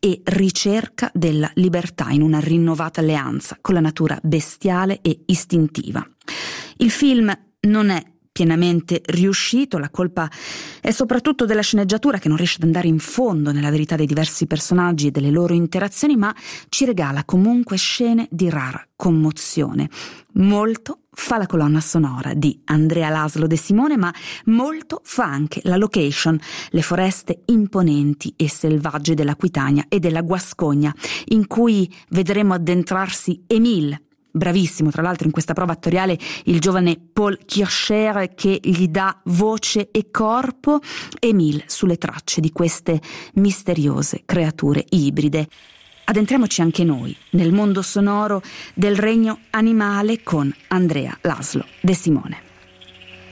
e ricerca della libertà in una rinnovata alleanza con la natura bestiale e istintiva. Il film non è pienamente riuscito, la colpa è soprattutto della sceneggiatura, che non riesce ad andare in fondo nella verità dei diversi personaggi e delle loro interazioni, ma ci regala comunque scene di rara commozione. Molto fa la colonna sonora di Andrea Laszlo De Simone, ma molto fa anche la location, le foreste imponenti e selvagge dell'Aquitania e della Guascogna, in cui vedremo addentrarsi Émile. Bravissimo, tra l'altro, in questa prova attoriale il giovane Paul Kircher, che gli dà voce e corpo. Émile sulle tracce di queste misteriose creature ibride. Addentriamoci anche noi nel mondo sonoro del regno animale con Andrea Laszlo De Simone.